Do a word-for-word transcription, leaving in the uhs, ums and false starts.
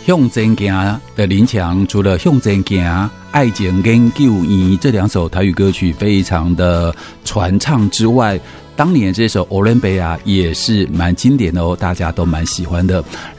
向前行的林强，除了向前行、爱情跟救援这两首台语歌曲非常的传唱之外，当年这首《欧伦贝亚》也是蛮经典的哦，大家都蛮喜欢的。